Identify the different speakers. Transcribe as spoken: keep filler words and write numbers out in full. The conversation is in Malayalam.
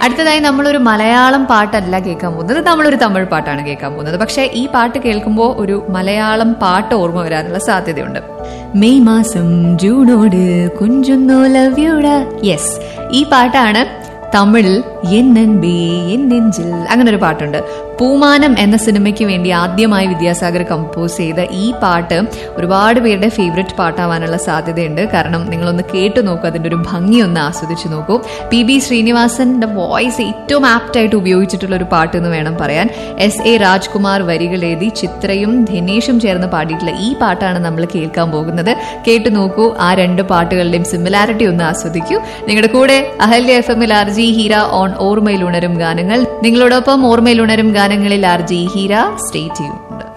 Speaker 1: അടുത്തതായി നമ്മളൊരു മലയാളം പാട്ടല്ല കേൾക്കാൻ പോകുന്നത്, നമ്മളൊരു തമിഴ് പാട്ടാണ് കേൾക്കാൻ പോകുന്നത്. പക്ഷെ ഈ പാട്ട് കേൾക്കുമ്പോൾ ഒരു മലയാളം പാട്ട് ഓർമ്മ വരാനുള്ള സാധ്യതയുണ്ട്. മെയ് മാസം ജൂണോട് കുഞ്ചുന്നോ ലവ് യുടാ. യെസ്, ഈ പാട്ടാണ് തമിഴിൽ എന്നൻബേ എന്നെഞ്ചിൽ അങ്ങനെ ഒരു പാട്ടുണ്ട്. പൂമാനം എന്ന സിനിമയ്ക്ക് വേണ്ടി ആദ്യമായി വിദ്യാസാഗർ കമ്പോസ് ചെയ്ത ഈ പാട്ട് ഒരുപാട് പേരുടെ ഫേവറേറ്റ് പാട്ടാവാനുള്ള സാധ്യതയുണ്ട്. കാരണം നിങ്ങളൊന്ന് കേട്ടു നോക്കൂ, അതിൻ്റെ ഒരു ഭംഗി ഒന്ന് ആസ്വദിച്ചു നോക്കൂ. പി ബി ശ്രീനിവാസന്റെ വോയിസ് ഏറ്റവും ആപ്റ്റായിട്ട് ഉപയോഗിച്ചിട്ടുള്ള ഒരു പാട്ട് എന്ന് വേണം പറയാൻ. എസ് എ രാജ്കുമാർ വരികൾ എഴുതി ചിത്രയും ധനേഷും ചേർന്ന് പാടിയിട്ടുള്ള ഈ പാട്ടാണ് നമ്മൾ കേൾക്കാൻ പോകുന്നത്. കേട്ടു നോക്കൂ, ആ രണ്ട് പാട്ടുകളുടെയും സിമിലാരിറ്റി ഒന്ന് ആസ്വദിക്കൂ. നിങ്ങളുടെ കൂടെ അഹല്യ എഫ് എമ്മിൽ ആർ ജി ഹീര ഓൺ ഓർമ്മയിൽ ഉണരും ഗാനങ്ങൾ. നിങ്ങളോടൊപ്പം ഓർമ്മയിൽ ഉണരും ഗാനങ്ങളിൽ R G Heera. Stay tuned.